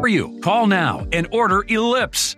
For you, call now and order Ellipse.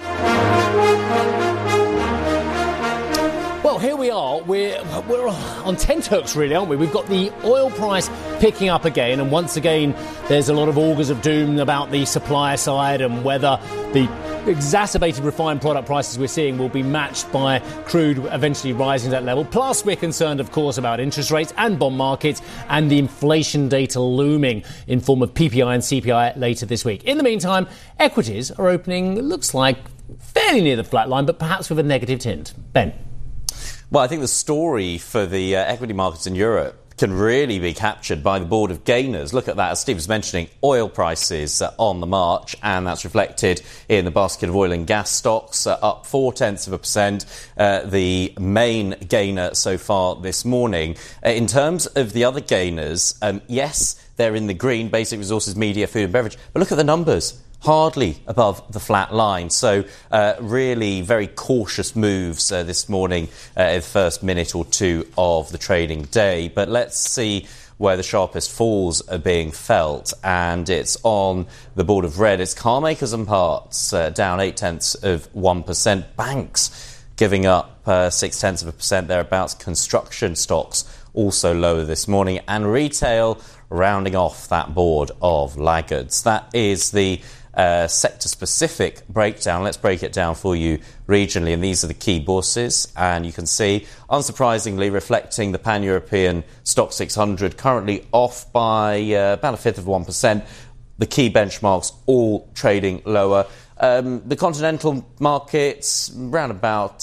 Well, here we are. We're on tenterhooks, really, aren't we? We've got the oil price picking up again, and once again, there's a lot of augurs of doom about the supply side and whether the exacerbated refined product prices we're seeing will be matched by crude eventually rising to that level. Plus, we're concerned, of course, about interest rates and bond markets and the inflation data looming in form of PPI and CPI later this week. In the meantime, equities are opening, it looks like, fairly near the flat line, but perhaps with a negative tint. Ben? Well, I think the story for the equity markets in Europe can really be captured by the board of gainers. Look at that, as Steve was mentioning, oil prices on the march, and that's reflected in the basket of oil and gas stocks, up 0.4%, the main gainer so far this morning. In terms of the other gainers, yes, they're in the green, basic resources, media, food and beverage, but look at the numbers. Hardly above the flat line. So really very cautious moves this morning in the first minute or two of the trading day. But let's see where the sharpest falls are being felt. And it's on the board of red. It's car makers and parts down 0.8%. Banks giving up 0.6% thereabouts. Construction stocks also lower this morning. And retail rounding off that board of laggards. That is the sector-specific breakdown. Let's break it down for you regionally, and these are the key bourses. And you can see, unsurprisingly, reflecting the Pan-European Stock 600, currently off by about 1/5%. The key benchmarks all trading lower. The continental markets, around about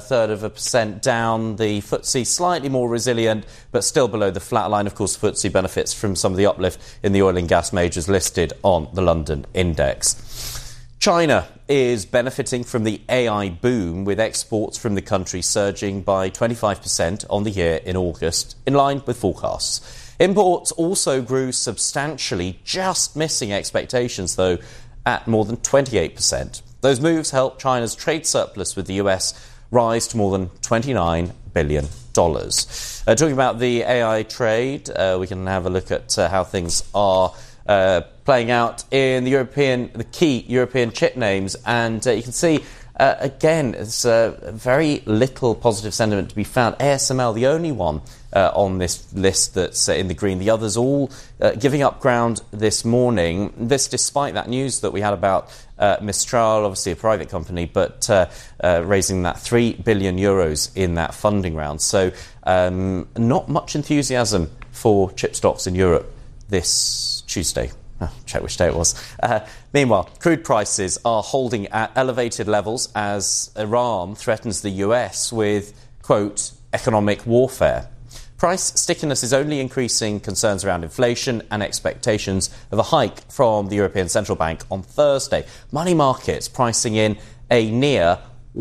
0.33% down. The FTSE slightly more resilient, but still below the flat line. Of course, the FTSE benefits from some of the uplift in the oil and gas majors listed on the London index. China is benefiting from the AI boom, with exports from the country surging by 25% on the year in August, in line with forecasts. Imports also grew substantially, just missing expectations, though, at more than 28%. Those moves helped China's trade surplus with the US rise to more than $29 billion. Talking about the AI trade, we can have a look at how things are playing out in the key European chip names. And you can see, again, there's very little positive sentiment to be found. ASML, the only one on this list that's in the green. The others all giving up ground this morning. This despite that news that we had about Mistral, obviously a private company, but raising that €3 billion in that funding round. So not much enthusiasm for chip stocks in Europe this Tuesday. Check which day it was. Meanwhile, crude prices are holding at elevated levels as Iran threatens the US with, quote, economic warfare. Price stickiness is only increasing concerns around inflation and expectations of a hike from the European Central Bank on Thursday. Money markets pricing in a near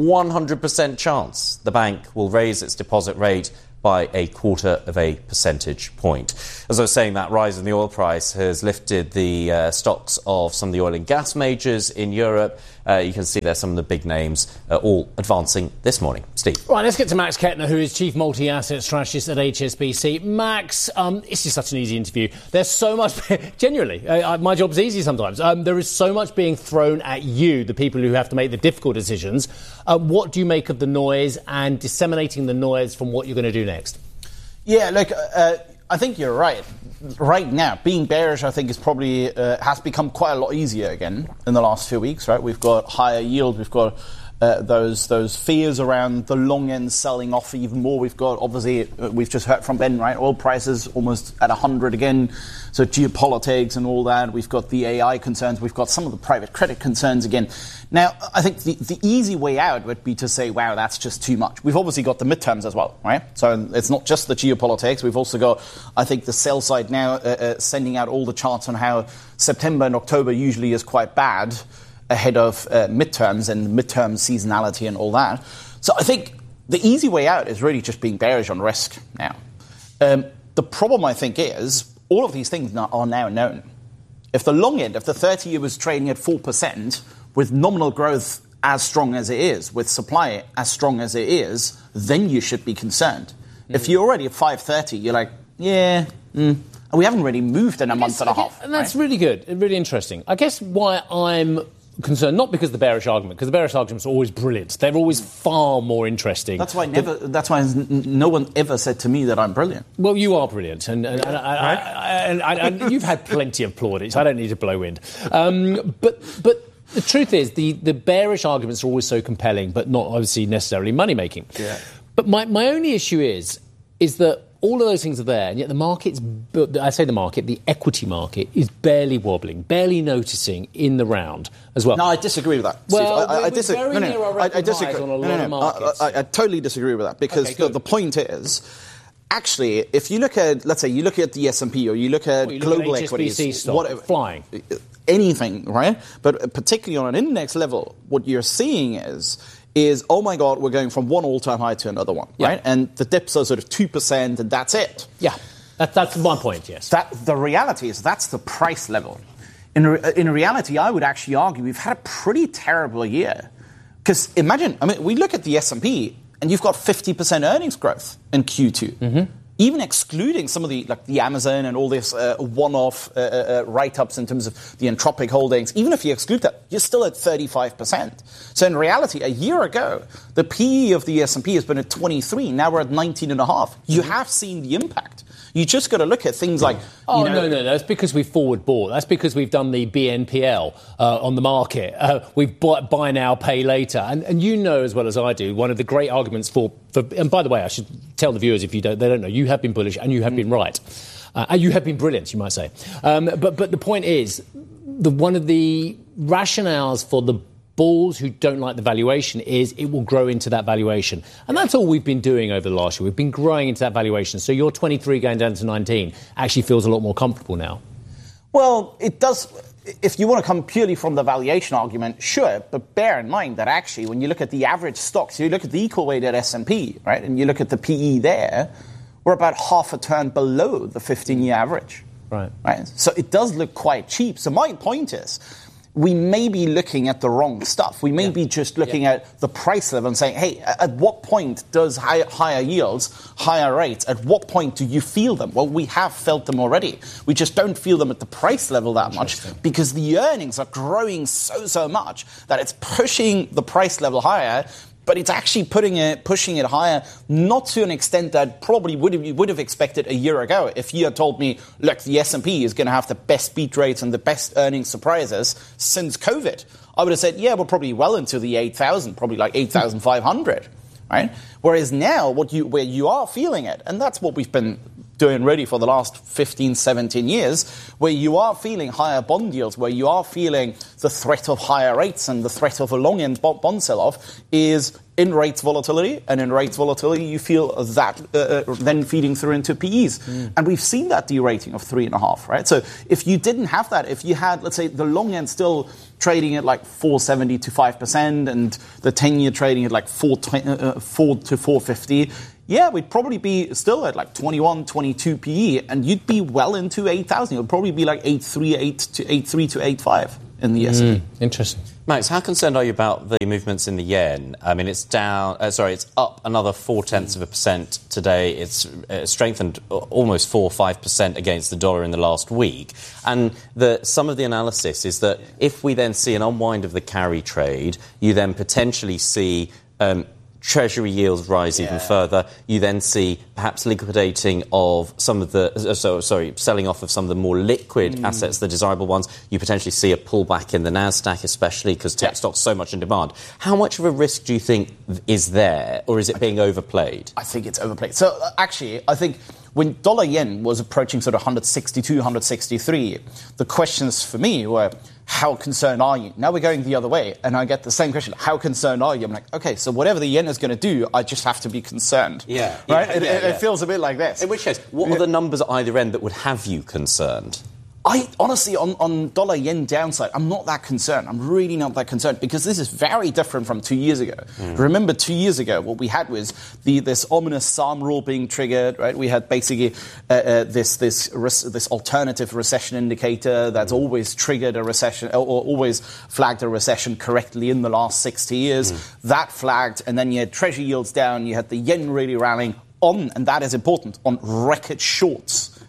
100% chance the bank will raise its deposit rate by 0.25 percentage point. As I was saying, that rise in the oil price has lifted the stocks of some of the oil and gas majors in Europe. You can see there some of the big names all advancing this morning. Steve. Right, let's get to Max Kettner, who is Chief Multi-Asset Strategist at HSBC. Max, it's just such an easy interview. There's so much, genuinely, my job's easy sometimes. There is so much being thrown at you, the people who have to make the difficult decisions. What do you make of the noise and disseminating the noise from what you're going to do next? Yeah, look, I think you're right. Right now, being bearish, I think, is probably has become quite a lot easier again in the last few weeks. Right, we've got higher yield, we've got those fears around the long end selling off even more. We've got, obviously, we've just heard from Ben, right? Oil prices almost at 100 again. So geopolitics and all that. We've got the AI concerns. We've got some of the private credit concerns again. Now, I think the easy way out would be to say, wow, that's just too much. We've obviously got the midterms as well, right? So it's not just the geopolitics. We've also got, I think, the sell side now sending out all the charts on how September and October usually is quite bad ahead of midterms and midterm seasonality and all that. So I think the easy way out is really just being bearish on risk now. The problem, I think, is all of these things are now known. If the long end, if the 30-year was trading at 4% with nominal growth as strong as it is, with supply as strong as it is, then you should be concerned. If you're already at 5.30, you're like, and And we haven't really moved in a month and a half. And that's really good, really interesting. I guess why I'm concerned, not because of the bearish argument, because the bearish arguments are always brilliant. They're always far more interesting. That's why no one ever said to me that I'm brilliant. Well, you are brilliant, and you've had plenty of plaudits. I don't need to blow wind. But the truth is, the bearish arguments are always so compelling, but not obviously necessarily money-making. Yeah. But my only issue is that all of those things are there, and yet the equity market is barely wobbling, barely noticing in the round as well. No, I disagree with that. Well, I disagree. I disagree on a lot of markets. I totally disagree with that because the point is, actually, if you look at, let's say, you look at the S&P or you look at global equities, stock, flying. Anything, right? But particularly on an index level, what you're seeing is, oh my God, we're going from one all-time high to another one, right? And the dips are sort of 2%, and that's it. Yeah, that's one point, yes. The reality is that's the price level. In reality, I would actually argue we've had a pretty terrible year. Because imagine, we look at the S&P, and you've got 50% earnings growth in Q2. Mm-hmm. Even excluding some of the Amazon and all this one-off write-ups in terms of the Anthropic holdings, even if you exclude that, you're still at 35%. So in reality, a year ago, the PE of the S&P has been at 23. Now we're at 19.5. You have seen the impact. You just got to look at things like... No. That's because we forward bought. That's because we've done the BNPL on the market. We've bought buy now, pay later. And you know as well as I do, one of the great arguments for... And by the way, I should tell the viewers, if they don't know, you have been bullish and you have been right. And you have been brilliant, you might say. But the point is, one of the rationales for the bulls who don't like the valuation is it will grow into that valuation. And that's all we've been doing over the last year. We've been growing into that valuation. So your 23 going down to 19 actually feels a lot more comfortable now. Well, it does. If you want to come purely from the valuation argument, sure. But bear in mind that actually when you look at the average stocks, you look at the equal weighted S&P, right, and you look at the PE there, we're about half a turn below the 15-year average. Right. So it does look quite cheap. So my point is, we may be looking at the wrong stuff. We may be just looking at the price level and saying, hey, at what point does higher yields, higher rates, at what point do you feel them? Well, we have felt them already. We just don't feel them at the price level that much because the earnings are growing so much that it's pushing the price level higher. But it's actually pushing it higher, not to an extent that probably would have expected a year ago. If you had told me, look, the S&P is going to have the best beat rates and the best earnings surprises since COVID, I would have said, yeah, we're probably well into the 8,000, probably like 8,500, right? Whereas now, where you are feeling it, and that's what we've been doing really for the last 15, 17 years, where you are feeling higher bond yields, where you are feeling the threat of higher rates and the threat of a long-end bond sell-off is in rates volatility. And in rates volatility, you feel that then feeding through into PEs. And we've seen that derating of 3.5, right? So if you didn't have that, if you had, let's say, the long end still trading at like 4.70 to 5% and the 10-year trading at like 4 to 4.50, yeah, we'd probably be still at like 21, 22 PE, and you'd be well into 8,000. It would probably be like 8.3 to 8.5 in the S&P. Interesting. Max, how concerned are you about the movements in the yen? I mean, it's up another 0.4% today. It's strengthened almost 4-5% against the dollar in the last week. And some of the analysis is that if we then see an unwind of the carry trade, you then potentially see Treasury yields rise even further. You then see perhaps liquidating of some of selling off of some of the more liquid assets, the desirable ones. You potentially see a pullback in the Nasdaq, especially because tech stocks so much in demand. How much of a risk do you think is there, or is it being overplayed? I think it's overplayed. So actually, I think when dollar yen was approaching sort of 162, 163, the questions for me were, how concerned are you? Now we're going the other way, and I get the same question. How concerned are you? I'm like, okay, so whatever the yen is going to do, I just have to be concerned. Yeah. Right? It feels a bit like this. In which case, what are the numbers at either end that would have you concerned? I honestly, on dollar yen downside, I'm not that concerned. I'm really not that concerned because this is very different from 2 years ago. Remember, 2 years ago, what we had was this ominous SARM rule being triggered, right? We had basically this alternative recession indicator that's always triggered a recession or always flagged a recession correctly in the last 60 years. That flagged, and then you had treasury yields down, you had the yen really rallying on, and that is important, on record shorts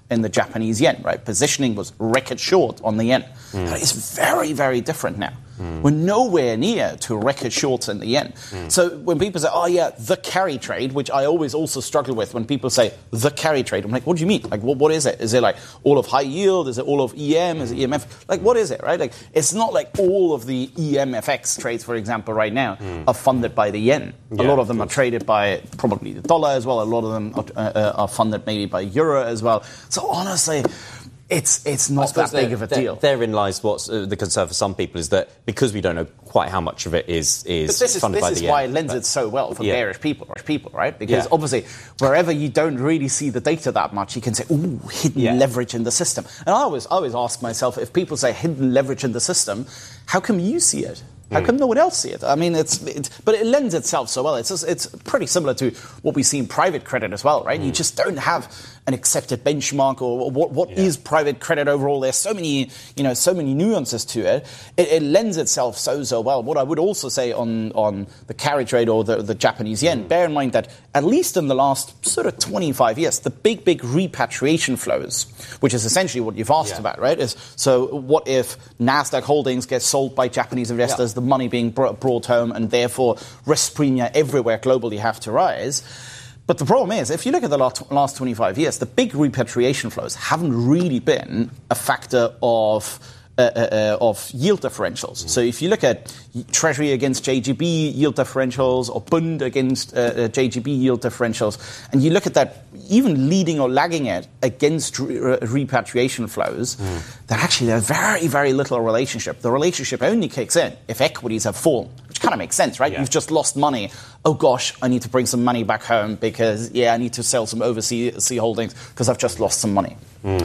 in the Japanese yen, right? Positioning was record short on the yen. That is very, very different now. We're nowhere near to record shorts in the yen. So when people say, oh yeah, the carry trade, which I always also struggle with when people say the carry trade, I'm like, what do you mean? Like, what is it? Is it like all of high yield? Is it all of EM? Is it EMF? Like, what is it, right? Like, it's not like all of the EMFX trades, for example, right now are funded by the yen. A lot of them are traded by probably the dollar as well. A lot of them are funded maybe by euro as well. So honestly, it's not that big of a deal. Therein lies what's the concern for some people is that because we don't know quite how much of it is funded by the yen. This is why it lends it so well for bearish people, right? Because obviously, wherever you don't really see the data that much, you can say, ooh, hidden leverage in the system. And I always ask myself, if people say hidden leverage in the system, how come you see it? How come no one else see it? I mean, but it lends itself so well. It's pretty similar to what we see in private credit as well, right? You just don't have an accepted benchmark or what is private credit overall. There's so many nuances to it. It lends itself so well. What I would also say on the carry trade or the Japanese yen, bear in mind that at least in the last sort of 25 years, the big repatriation flows, which is essentially what you've asked about, right? So what if Nasdaq Holdings gets sold by Japanese investors? The money being brought home, and therefore risk premia everywhere globally have to rise. But the problem is, if you look at the last 25 years, the big repatriation flows haven't really been a factor of yield differentials. So if you look at Treasury against JGB yield differentials or Bund against JGB yield differentials, and you look at that even leading or lagging it against repatriation flows, that actually there's very, very little relationship. The relationship only kicks in if equities have fallen, which kind of makes sense, right? Yeah. You've just lost money. Oh, gosh, I need to bring some money back home because, I need to sell some overseas holdings because I've just lost some money.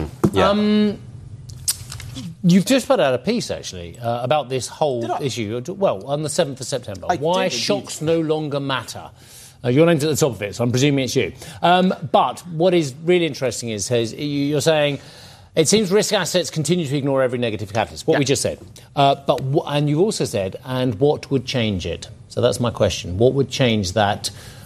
You've just put out a piece, actually, about this whole issue. Well, on the 7th of September. Why shocks no longer matter. Your name's at the top of it, so I'm presuming it's you. But what is really interesting is you're saying it seems risk assets continue to ignore every negative catalyst, what we just said. And you've also said, and what would change it? So that's my question. What would change that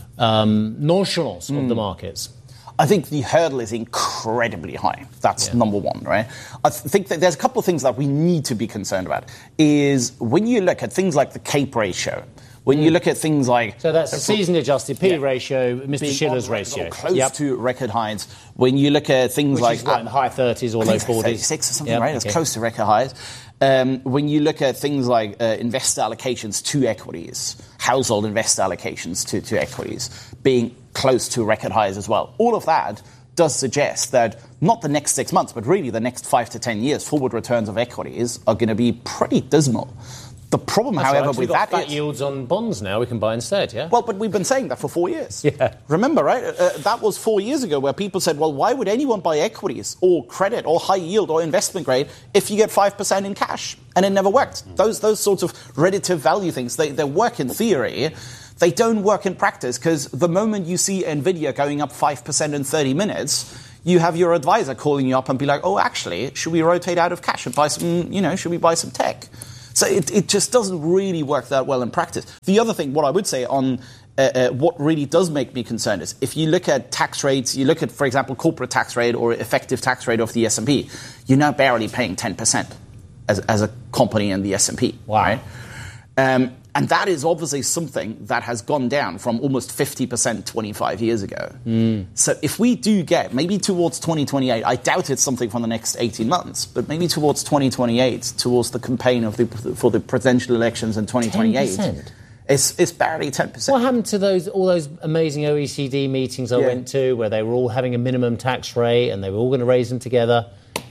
nonchalance of the markets? I think the hurdle is incredibly high. That's number one, right? I think that there's a couple of things that we need to be concerned about. Is when you look at things like the CAPE ratio, when you look at things like... So that's the season-adjusted P ratio, Mr. Schiller's ratio. Close to record highs. When you look at things Which is in the high 30s or low 40s. 36 or something, right? It's close to record highs. When you look at things like investor allocations to equities, household investor allocations to equities, being close to record highs as well. All of that does suggest that not the next 6 months, but really the next 5 to 10 years, forward returns of equities are going to be pretty dismal. The problem, however, with that is... yields on bonds now we can buy instead, yeah? Well, but we've been saying that for 4 years. Yeah. Remember, right? That was 4 years ago where people said, well, why would anyone buy equities or credit or high yield or investment grade if you get 5% in cash? And it never worked. Those sorts of relative value things, they work in theory. They don't work in practice because the moment you see NVIDIA going up 5% in 30 minutes, you have your advisor calling you up and be like, oh, actually, should we rotate out of cash and buy some, should we buy some tech? So it just doesn't really work that well in practice. The other thing, what I would say on what really does make me concerned is if you look at tax rates, you look at, for example, corporate tax rate or effective tax rate of the S&P, you're now barely paying 10% as a company in the S&P. Wow. Right? And that is obviously something that has gone down from almost 50% 25 years ago. So if we do get, maybe towards 2028, I doubt it's something for the next 18 months, but maybe towards 2028, towards the campaign for the presidential elections in 2028, 10%. It's barely 10%. What happened to all those amazing OECD meetings I went to where they were all having a minimum tax rate and they were all going to raise them together?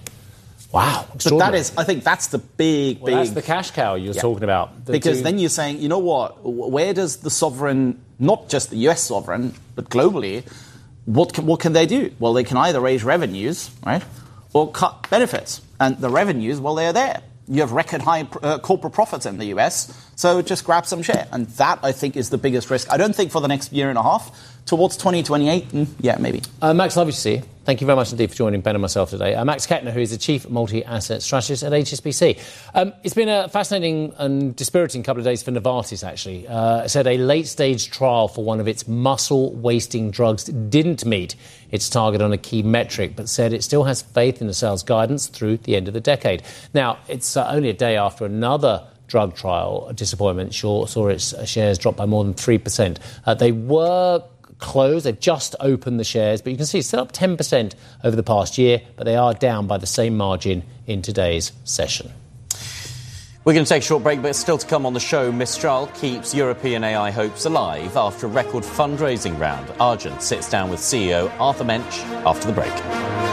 Wow. But I think that's the big... That's the cash cow you're talking about. Because then you're saying, you know what, where does the sovereign, not just the US sovereign, but globally, what can they do? Well, they can either raise revenues, right, or cut benefits. And the revenues, well, they're there. You have record high corporate profits in the US. So just grab some share. And that, I think, is the biggest risk. I don't think for the next year and a half. Towards 2028, yeah, maybe. Max, lovely to see you. Thank you very much indeed for joining Ben and myself today. Max Kettner, who is the Chief Multi-Asset Strategist at HSBC. It's been a fascinating and dispiriting couple of days for Novartis, actually. It said a late-stage trial for one of its muscle-wasting drugs didn't meet its target on a key metric, but said it still has faith in the sales guidance through the end of the decade. Now, it's only a day after another drug trial disappointment saw its shares drop by more than 3%. They were closed. They've just opened the shares, but you can see it's still up 10% over the past year, but they are down by the same margin in today's session. We're going to take a short break, but still to come on the show, Mistral keeps European AI hopes alive after a record fundraising round. Argent sits down with CEO Arthur Mensch after the break.